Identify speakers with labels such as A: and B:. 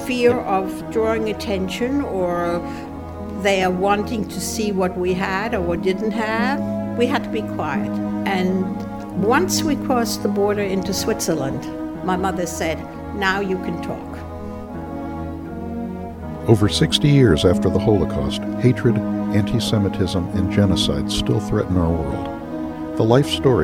A: fear of drawing attention, or they are wanting to see what we had or what didn't have, we had to be quiet. And once we crossed the border into Switzerland, my mother said, "Now you can talk."
B: Over 60 years after the Holocaust, hatred, anti-Semitism, and genocide still threaten our world. The life story